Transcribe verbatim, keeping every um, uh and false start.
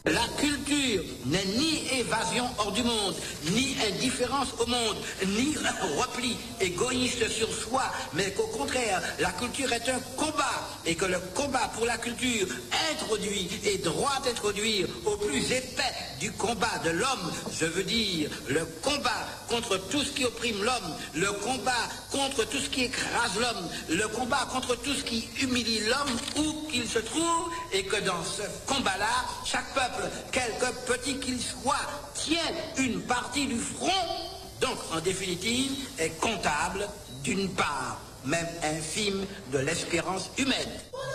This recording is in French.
La culture n'est ni évasion hors du monde, ni indifférence au monde, ni repli égoïste sur soi, mais qu'au contraire, la culture est un combat, et que le combat pour la culture introduit et doit introduire au plus épais du combat de l'homme, je veux dire le combat contre tout ce qui opprime l'homme, le combat contre tout ce qui écrase l'homme, le combat contre tout ce qui humilie l'homme où qu'il se trouve, et que dans ce combat-là, chaque peuple, quelque petit qu'il soit, tient une partie du front, donc en définitive est comptable d'une part, même infime, de l'espérance humaine.